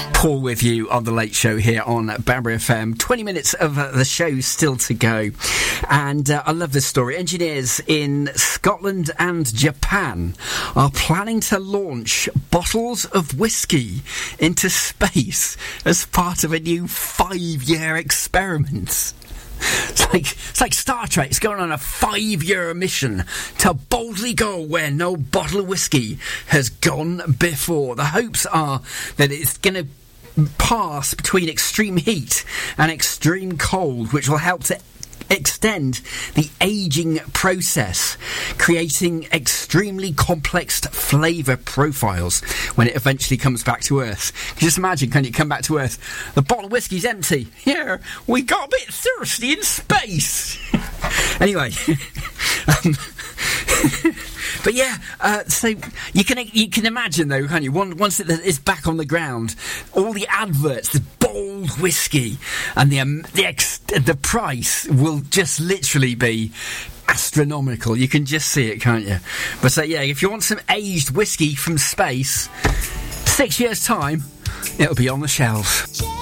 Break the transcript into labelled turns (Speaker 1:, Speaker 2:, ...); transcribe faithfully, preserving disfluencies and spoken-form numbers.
Speaker 1: Paul with you on The Late Show here on Banbury F M. twenty minutes of uh, the show still to go. And uh, I love this story. Engineers in Scotland and Japan are planning to launch bottles of whiskey into space as part of a new five-year experiment. It's like, it's like Star Trek. It's going on a five-year mission to boldly go where no bottle of whiskey has gone before. The hopes are that it's going to pass between extreme heat and extreme cold, which will help to extend the aging process, creating extremely complex flavour profiles when it eventually comes back to Earth. Can you just imagine, can you come back to Earth? The bottle of whiskey's empty. Yeah, we got a bit thirsty in space. Anyway, um, but yeah, uh, so you can you can imagine though, can't you? Once it is back on the ground, all the adverts, the bold whiskey, and the um, the ex- the price will just literally be astronomical. You can just see it, can't you? But so yeah, if you want some aged whiskey from space, six years time, it'll be on the shelves.